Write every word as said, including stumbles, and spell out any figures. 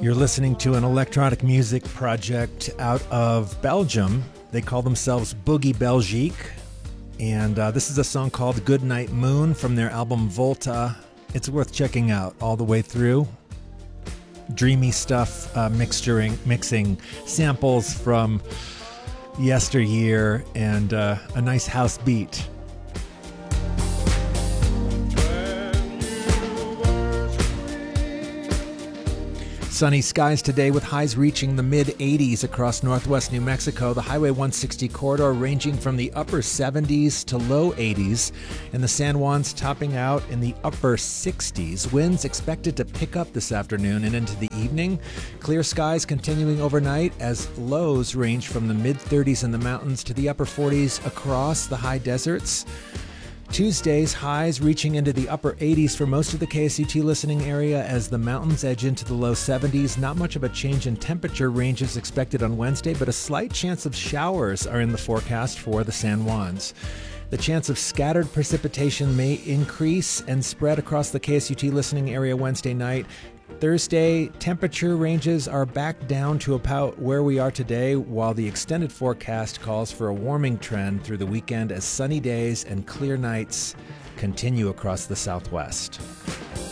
You're listening to an electronic music project out of Belgium. They call themselves Boogie Belgique. And uh, this is a song called Goodnight Moon from their album Volta. It's worth checking out all the way through. Dreamy stuff, uh, mixturing, mixing samples from yesteryear and uh, a nice house beat. Sunny skies today with highs reaching the mid eighties across northwest New Mexico. The Highway one sixty corridor ranging from the upper seventies to low eighties, and the San Juans topping out in the upper sixties. Winds expected to pick up this afternoon and into the evening. Clear skies continuing overnight as lows range from the mid thirties in the mountains to the upper forties across the high deserts. Tuesday's highs reaching into the upper eighties for most of the K S U T listening area as the mountains edge into the low seventies. Not much of a change in temperature ranges expected on Wednesday, but a slight chance of showers are in the forecast for the San Juans. The chance of scattered precipitation may increase and spread across the K S U T listening area Wednesday night. Thursday, temperature ranges are back down to about where we are today, while the extended forecast calls for a warming trend through the weekend as sunny days and clear nights continue across the Southwest.